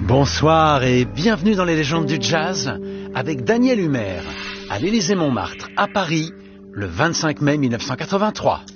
Bonsoir et bienvenue dans les légendes du jazz avec Daniel Humer à l'Élysée-Montmartre à Paris le 25 mai 1983.